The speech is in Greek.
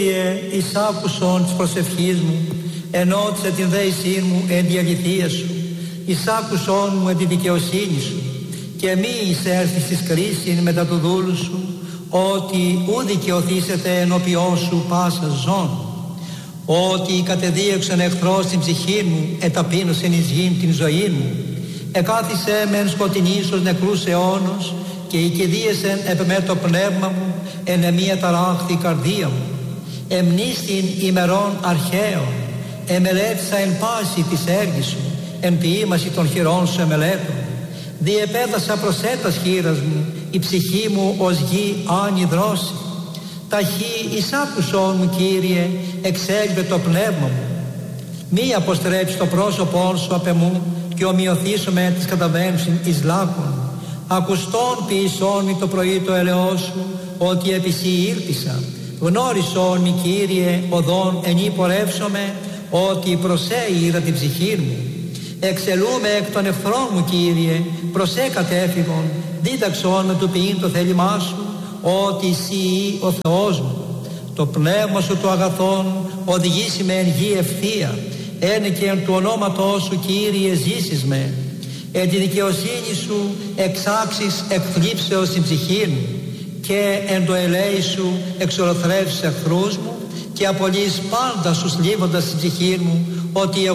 Εις άκουσον της προσευχής μου, ενώτισε την δέησή μου εν τη αληθεία σου, εις άκουσον μου εν τη δικαιοσύνη σου, και μη εισέρθεις εις κρίσιν μετά του δούλου σου, ότι ου δικαιωθήσετε ενώπιόν σου πάσα ζών. Ότι κατεδίωξεν εχθρός την ψυχή μου, εταπείνωσεν εις γην την ζωή μου. Εκάθισε μεν σκοτεινής ως νεκρούς αιώνος, και οικηδίεσεν επ' με το πνεύμα μου, εν εμία ταράχθη η καρδία μου. Εμνίστην ημερών αρχαίων, εμελέτησα εν πάση της έργης σου, εν ποίημαση των χειρών σου εμελέτων. Διεπέτασα προσέτας χείρας μου, η ψυχή μου ως γη άνη δρόση. Ταχύ εις άκουσόν μου, Κύριε, εξέλιβε το πνεύμα μου. Μη αποστρέψει το πρόσωπόν σου απ' εμού, και ομοιωθήσουμε τις καταβαίνουσιν εις λάκων. Ακουστόν ποιησόν μη το πρωί το ελαιό σου, ότι επί σοι ήλπισα. Γνώρισόν μη, Κύριε, οδόν ενή πορεύσομαι, ότι προσέει είδα την ψυχή μου. Εξελούμε εκ των εχθρών μου, Κύριε, προσέ κατέφυγον, δίδαξόν με του ποιήν το θέλημά σου, ότι εσύ ο Θεός μου. Το πνεύμα σου το αγαθόν οδηγήσει με εν γη ευθεία, ένε και εν του ονόματός σου, Κύριε, ζήσεις με. Εν τη δικαιοσύνη σου εξάξεις εκθλίψεως την ψυχή μου, και εν το ελέη σου εξολοθρεύσεις εχθρούς μου, και απολύεις πάντα σου σλίβοντας την ψυχή μου, ότι